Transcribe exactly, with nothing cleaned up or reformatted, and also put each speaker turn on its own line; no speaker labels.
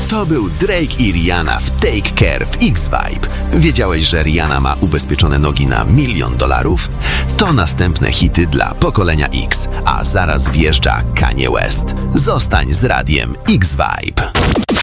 To był Drake i Rihanna w Take Care w X-Vibe. Wiedziałeś, że Rihanna ma ubezpieczone nogi na milion dolarów? To następne hity dla pokolenia X, a zaraz wjeżdża Kanye West. Zostań z radiem X-Vibe.